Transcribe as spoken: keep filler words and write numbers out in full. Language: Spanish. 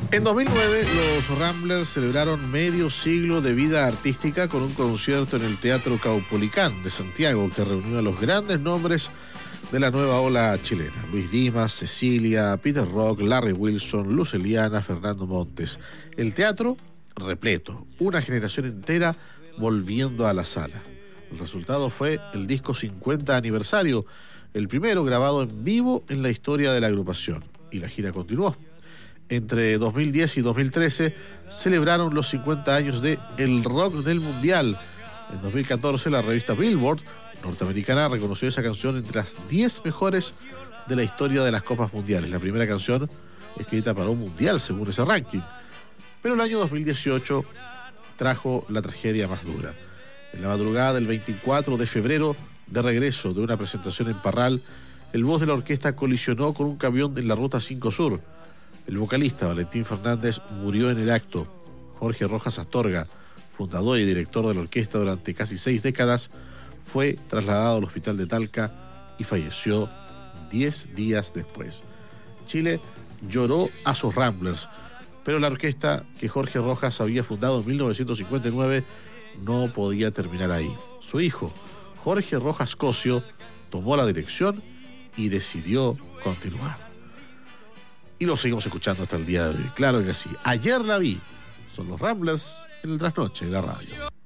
En dos mil nueve, los Ramblers celebraron medio siglo de vida artística con un concierto en el Teatro Caupolicán de Santiago que reunió a los grandes nombres de la nueva ola chilena: Luis Dimas, Cecilia, Peter Rock, Larry Wilson, Luz Eliana, Fernando Montes. El teatro repleto, una generación entera volviendo a la sala. El resultado fue el disco cincuenta aniversario, el primero grabado en vivo en la historia de la agrupación, y la gira continuó. Entre dos mil diez y dos mil trece celebraron los cincuenta años de El Rock del Mundial. En dos mil catorce la revista Billboard norteamericana reconoció esa canción entre las diez mejores de la historia de las Copas Mundiales, la primera canción escrita para un mundial según ese ranking. Pero el año dos mil dieciocho trajo la tragedia más dura. En la madrugada del veinticuatro de febrero, de regreso de una presentación en Parral, el bus de la orquesta colisionó con un camión en la Ruta cinco Sur. El vocalista Valentín Fernández murió en el acto. Jorge Rojas Astorga, fundador y director de la orquesta durante casi seis décadas, fue trasladado al hospital de Talca y falleció diez días después. Chile lloró a sus Ramblers, pero la orquesta que Jorge Rojas había fundado en mil novecientos cincuenta y nueve no podía terminar ahí. Su hijo, Jorge Rojas Cosio, tomó la dirección y decidió continuar. Y lo seguimos escuchando hasta el día de hoy. Claro que sí. Ayer la vi. Son los Ramblers en el trasnoche de la radio.